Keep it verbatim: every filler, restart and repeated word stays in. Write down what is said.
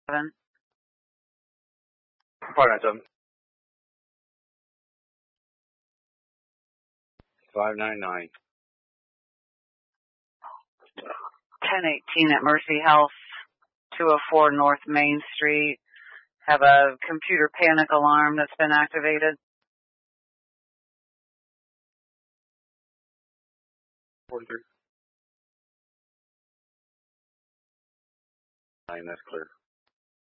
seven. Five nine seven. Five nine nine. ten eighteen at Mercy Health, two oh four North Main Street. Have a computer panic alarm that's been activated. forty-three. Nine, that's clear.